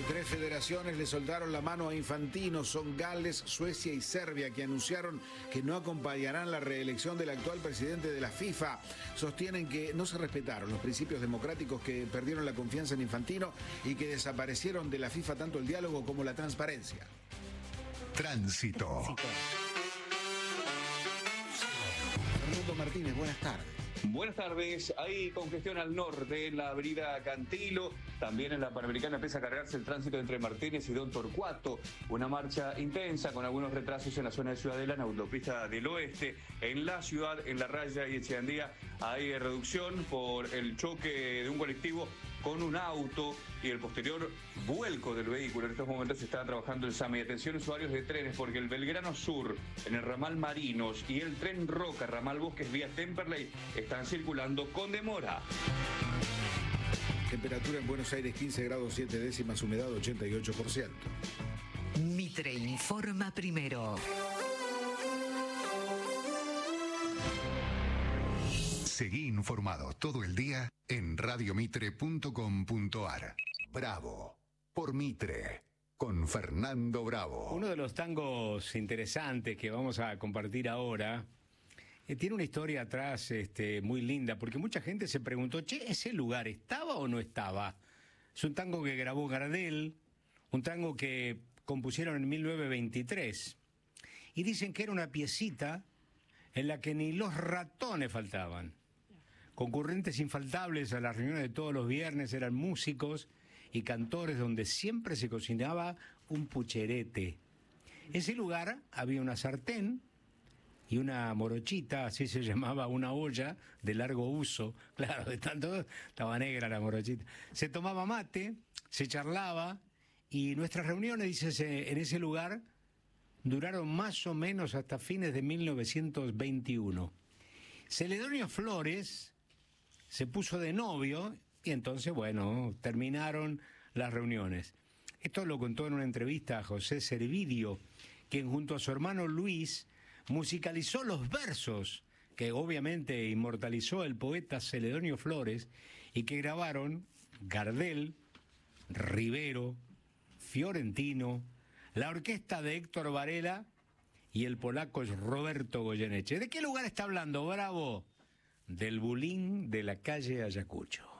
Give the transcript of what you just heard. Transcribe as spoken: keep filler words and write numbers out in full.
Tres federaciones le soltaron la mano a Infantino, son Gales, Suecia y Serbia, que anunciaron que no acompañarán la reelección del actual presidente de la FIFA. Sostienen que no se respetaron los principios democráticos, que perdieron la confianza en Infantino y que desaparecieron de la FIFA tanto el diálogo como la transparencia. Tránsito. Fernando Martínez, buenas tardes. Buenas tardes. Hay congestión al norte en la avenida Cantilo. También en la Panamericana empieza a cargarse el tránsito entre Martínez y Don Torcuato. Una marcha intensa con algunos retrasos en la zona de Ciudadela, en la autopista del oeste. En la ciudad, en La Raya y Echeandía, hay reducción por el choque de un colectivo con un auto y el posterior vuelco del vehículo. En estos momentos se está trabajando el SAME. Y atención, usuarios de trenes, porque el Belgrano Sur, en el ramal Marinos, y el tren Roca, ramal Bosques, vía Temperley, están circulando con demora. Temperatura en Buenos Aires quince grados siete décimas, humedad ochenta y ocho por ciento. Mitre informa primero. Seguí informado todo el día en radio mitre punto com punto ar. Bravo por Mitre, con Fernando Bravo. Uno de los tangos interesantes que vamos a compartir ahora eh, tiene una historia atrás este, muy linda, porque mucha gente se preguntó, che, ¿ese lugar estaba o no estaba? Es un tango que grabó Gardel, un tango que compusieron en mil novecientos veintitrés, y dicen que era una piecita en la que ni los ratones faltaban. Concurrentes infaltables a las reuniones de todos los viernes eran músicos y cantores, donde siempre se cocinaba un pucherete. En ese lugar había una sartén y una morochita, así se llamaba, una olla de largo uso. Claro, de tanto estaba negra la morochita. Se tomaba mate, se charlaba, y nuestras reuniones, dice, en ese lugar duraron más o menos hasta fines de mil novecientos veintiuno. Celedonio Flores se puso de novio y entonces, bueno, terminaron las reuniones. Esto lo contó en una entrevista a José Servideo, quien junto a su hermano Luis musicalizó los versos que obviamente inmortalizó el poeta Celedonio Flores y que grabaron Gardel, Rivero, Fiorentino, la orquesta de Héctor Varela y el polaco Roberto Goyeneche. ¿De qué lugar está hablando, Bravo? Del Bulín de la calle Ayacucho.